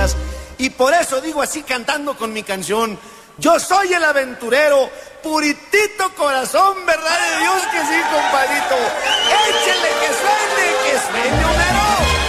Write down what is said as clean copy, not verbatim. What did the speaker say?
días. Y por eso digo así cantando con mi canción: yo soy el aventurero, puritito corazón, verdad de Dios que sí, compadrito.